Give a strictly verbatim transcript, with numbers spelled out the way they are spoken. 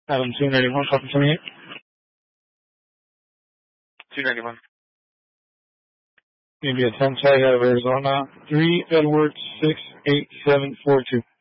Adam two ninety-one, copy twenty-eight. two ninety-one. Maybe a ten tag out of Arizona. three Edward six eight seven four two.